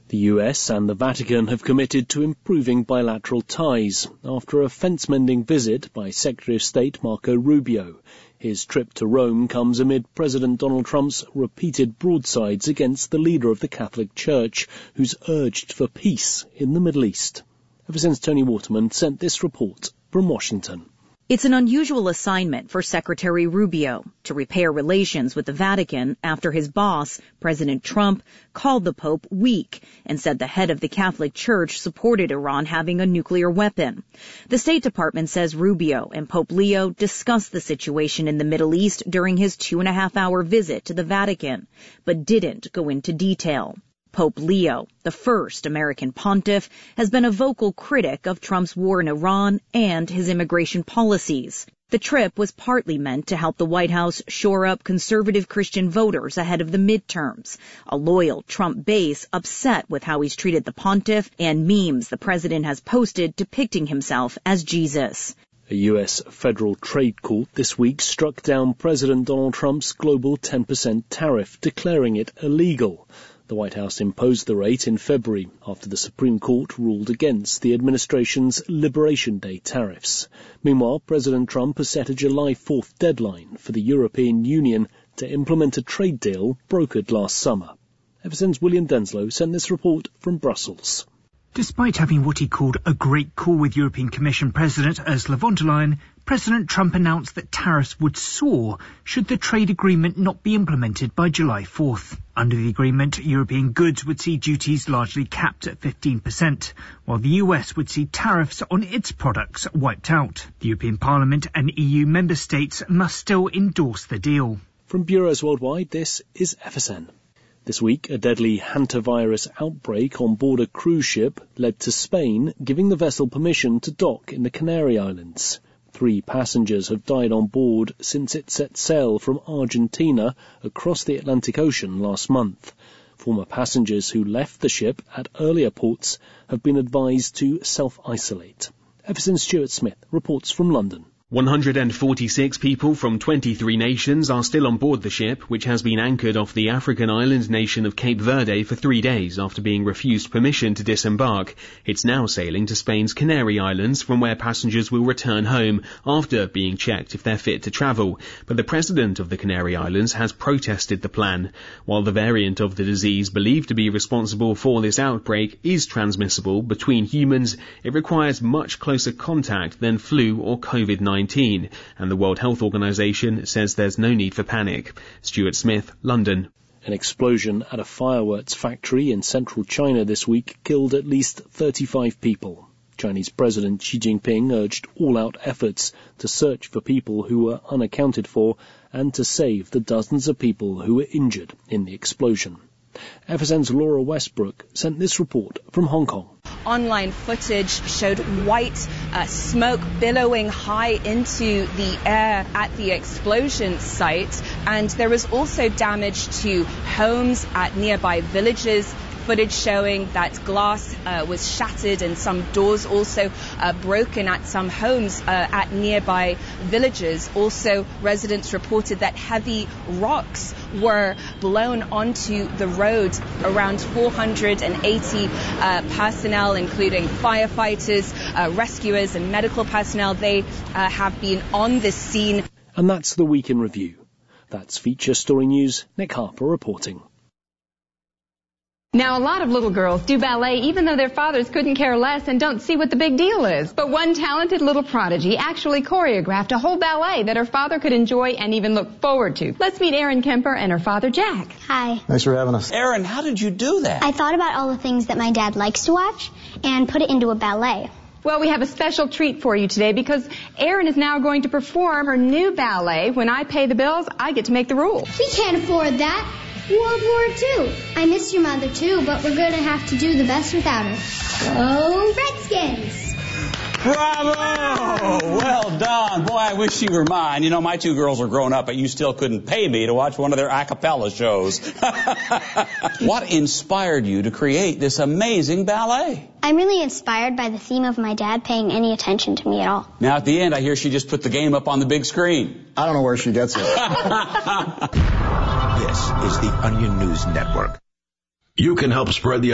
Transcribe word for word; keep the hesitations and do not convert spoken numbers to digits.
The U S and the Vatican have committed to improving bilateral ties after a fence-mending visit by Secretary of State Marco Rubio. His trip to Rome comes amid President Donald Trump's repeated broadsides against the leader of the Catholic Church, who's urged for peace in the Middle East. Ever since Tony Waterman sent this report from Washington. It's an unusual assignment for Secretary Rubio to repair relations with the Vatican after his boss, President Trump, called the Pope weak and said the head of the Catholic Church supported Iran having a nuclear weapon. The State Department says Rubio and Pope Leo discussed the situation in the Middle East during his two-and-a-half-hour visit to the Vatican, but didn't go into detail. Pope Leo, the first American pontiff, has been a vocal critic of Trump's war in Iran and his immigration policies. The trip was partly meant to help the White House shore up conservative Christian voters ahead of the midterms, a loyal Trump base upset with how he's treated the pontiff and memes the president has posted depicting himself as Jesus. A U S federal trade court this week struck down President Donald Trump's global ten percent tariff, declaring it illegal. The White House imposed the rate in February after the Supreme Court ruled against the administration's Liberation Day tariffs. Meanwhile, President Trump has set a July fourth deadline for the European Union to implement a trade deal brokered last summer. Ever since William Denslow sent this report from Brussels. Despite having what he called a great call with European Commission President Ursula von der Leyen, President Trump announced that tariffs would soar should the trade agreement not be implemented by July fourth. Under the agreement, European goods would see duties largely capped at fifteen percent, while the U S would see tariffs on its products wiped out. The European Parliament and E U member states must still endorse the deal. From Bureaus Worldwide, this is F S N. This week, a deadly hantavirus outbreak on board a cruise ship led to Spain giving the vessel permission to dock in the Canary Islands. Three passengers have died on board since it set sail from Argentina across the Atlantic Ocean last month. Former passengers who left the ship at earlier ports have been advised to self-isolate. Ever since Stuart Smith reports from London. one hundred forty-six people from twenty-three nations are still on board the ship, which has been anchored off the African island nation of Cape Verde for three days after being refused permission to disembark. It's now sailing to Spain's Canary Islands, from where passengers will return home after being checked if they're fit to travel. But the president of the Canary Islands has protested the plan. While the variant of the disease believed to be responsible for this outbreak is transmissible between humans, it requires much closer contact than flu or COVID nineteen. And the World Health Organization says there's no need for panic. Stuart Smith, London. An explosion at a fireworks factory in central China this week killed at least thirty-five people. Chinese President Xi Jinping urged all-out efforts to search for people who were unaccounted for and to save the dozens of people who were injured in the explosion. F S N's Laura Westbrook sent this report from Hong Kong. Online footage showed white uh, smoke billowing high into the air at the explosion site, and there was also damage to homes at nearby villages. Footage showing that glass uh, was shattered and some doors also uh, broken at some homes uh, at nearby villages. Also, residents reported that heavy rocks were blown onto the road. Around four hundred eighty uh, personnel, including firefighters, uh, rescuers and medical personnel, they uh, have been on the scene. And that's the Week in Review. That's Feature Story News. Nick Harper reporting. Now, a lot of little girls do ballet even though their fathers couldn't care less and don't see what the big deal is. But one talented little prodigy actually choreographed a whole ballet that her father could enjoy and even look forward to. Let's meet Erin Kemper and her father, Jack. Hi. Thanks for having us. Erin, how did you do that? I thought about all the things that my dad likes to watch and put it into a ballet. Well, we have a special treat for you today because Erin is now going to perform her new ballet. When I pay the bills, I get to make the rules. We can't afford that. World War Two. I miss your mother too, but we're going to have to do the best without her. Go Redskins! Bravo! Well done. Boy, I wish you were mine. You know, my two girls are grown up, but you still couldn't pay me to watch one of their a cappella shows. What inspired you to create this amazing ballet? I'm really inspired by the theme of my dad paying any attention to me at all. Now, at the end, I hear she just put the game up on the big screen. I don't know where she gets it. This is the Onion News Network. You can help spread the